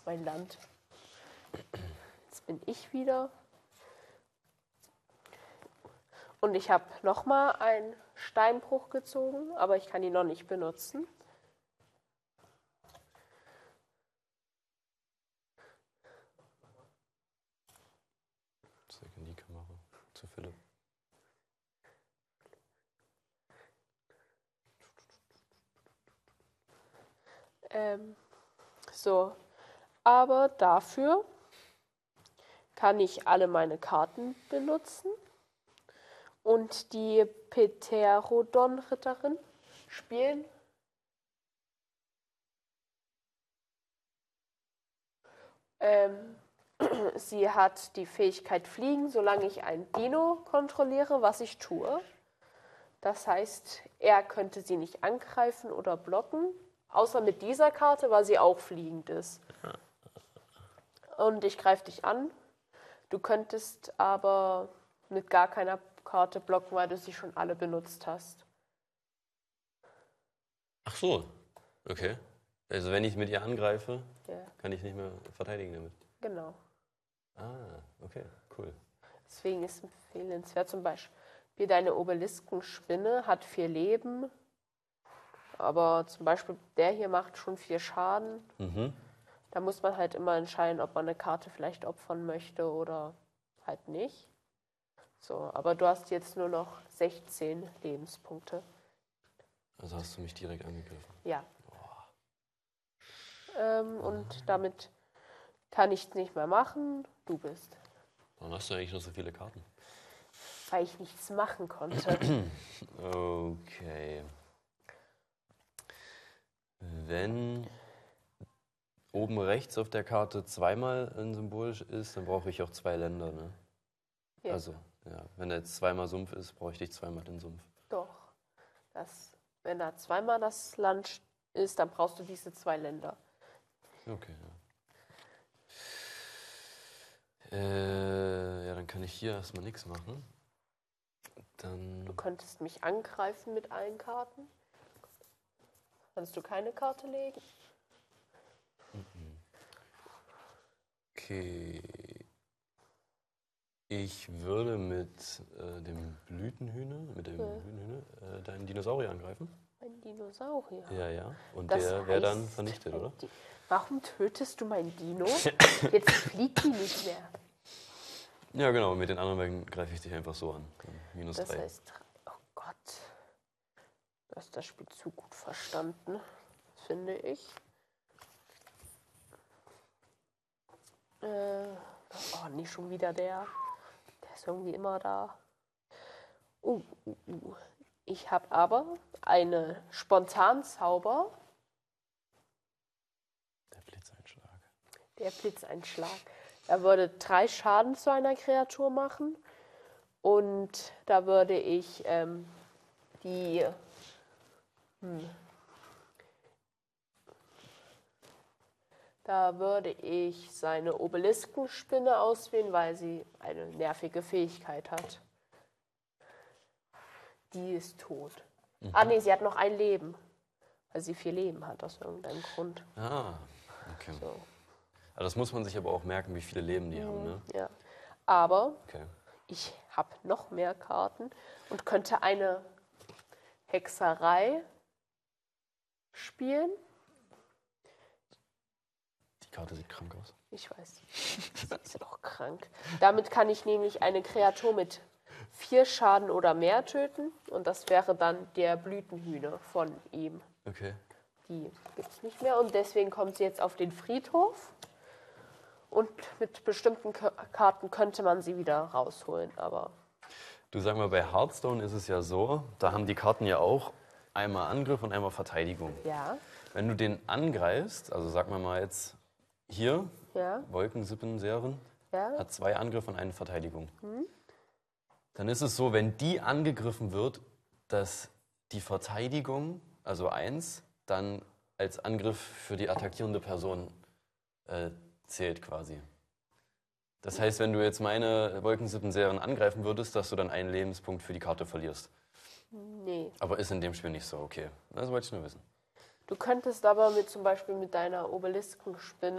mein Land. Jetzt bin ich wieder. Und ich habe nochmal einen Steinbruch gezogen, aber ich kann ihn noch nicht benutzen. Zeig in die Kamera zu Philipp. So, aber dafür kann ich alle meine Karten benutzen und die Pterodon-Ritterin spielen. Sie hat die Fähigkeit Fliegen, solange ich einen Dino kontrolliere, was ich tue. Das heißt, er könnte sie nicht angreifen oder blocken, außer mit dieser Karte, weil sie auch fliegend ist. Und ich greife dich an. Du könntest aber mit gar keiner Karte blocken, weil du sie schon alle benutzt hast. Ach so, okay. Also wenn ich mit ihr angreife, Ja. kann ich nicht mehr verteidigen damit. Genau. Ah, okay, cool. Deswegen ist empfehlenswert zum Beispiel deine Obeliskenspinne hat 4 Leben, aber zum Beispiel der hier macht schon 4 Schaden. Da muss man halt immer entscheiden, ob man eine Karte vielleicht opfern möchte oder halt nicht. So, aber du hast jetzt nur noch 16 Lebenspunkte. Also hast du mich direkt angegriffen. Ja. Und damit kann ich es nicht mehr machen. Du bist. Warum hast du eigentlich noch so viele Karten? Weil ich nichts machen konnte. Okay. Wenn oben rechts auf der Karte zweimal ein Symbol ist, dann brauche ich auch 2 Länder, ne? Ja. Also, ja, wenn da jetzt zweimal Sumpf ist, bräuchte ich zweimal den Sumpf. Doch. Wenn da zweimal das Land ist, dann brauchst du diese 2 Länder. Okay, ja, dann kann ich hier erstmal nichts machen. Dann. Du könntest mich angreifen mit allen Karten. Kannst du keine Karte legen? Okay. Ich würde mit dem Blütenhühner, deinen Dinosaurier angreifen. Ein Dinosaurier. Ja. Und Das der wäre dann heißt, vernichtet, oder? Warum tötest du mein Dino? Jetzt fliegt die nicht mehr. Ja, genau. Mit den anderen greife ich dich einfach so an. Dann -3. Das heißt, oh Gott. Du hast das Spiel zu gut verstanden, finde ich. Oh, nicht schon wieder der. Der ist irgendwie immer da. Ich habe aber eine Spontanzauber. Der Blitzeinschlag. Er würde 3 Schaden zu einer Kreatur machen. Und da würde ich Da würde ich seine Obeliskenspinne auswählen, weil sie eine nervige Fähigkeit hat. Die ist tot. Ah nee, sie hat noch ein Leben. Weil sie 4 Leben hat, aus irgendeinem Grund. Ah, okay. So. Also das muss man sich aber auch merken, wie viele Leben die haben, ne? Ja. Aber Okay. ich habe noch mehr Karten und könnte eine Hexerei spielen. Die Karte sieht krank aus. Ich weiß, sie ist auch krank. Damit kann ich nämlich eine Kreatur mit 4 Schaden oder mehr töten. Und das wäre dann der Blütenhühner von ihm. Okay. Die gibt es nicht mehr und deswegen kommt sie jetzt auf den Friedhof. Und mit bestimmten Karten könnte man sie wieder rausholen, aber... Du, sag mal, bei Hearthstone ist es ja so, da haben die Karten ja auch einmal Angriff und einmal Verteidigung. Ja. Wenn du den angreifst, also sag mal jetzt hier, Ja. Wolkensippenserin, Ja. hat 2 Angriffe und eine Verteidigung. Dann ist es so, wenn die angegriffen wird, dass die Verteidigung, also 1, dann als Angriff für die attackierende Person zählt quasi. Das heißt, wenn du jetzt meine Wolkensippenserin angreifen würdest, dass du dann einen Lebenspunkt für die Karte verlierst. Nee. Aber ist in dem Spiel nicht so, okay. Das wollte ich nur wissen. Du könntest aber zum Beispiel mit deiner Obeliskenspinne